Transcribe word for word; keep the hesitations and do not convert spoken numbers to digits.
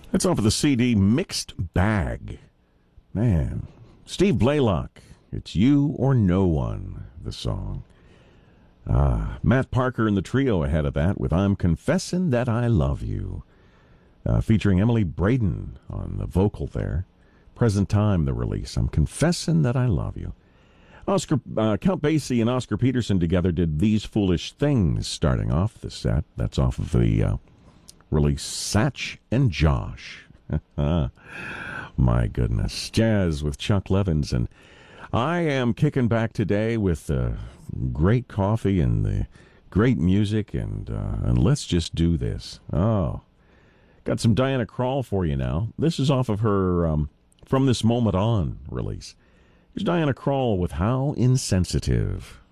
That's off of the C D Mixed Bag. Man, Steve Blaylock, It's You or No One, the song. Uh, Matt Parker and the trio ahead of that with I'm Confessing That I Love You, uh, featuring Emily Braden on the vocal there. Present time, the release. I'm Confessing That I Love You. Oscar uh, Count Basie and Oscar Peterson together did These Foolish Things starting off the set. That's off of the uh, release Satch and Josh. My goodness. Jazz with Chuck Levins. And I am kicking back today with uh, great coffee and the great music, and, uh, and let's just do this. Oh, got some Diana Krall for you now. This is off of her um, From This Moment On release. Here's Diana Krall with How Insensitive.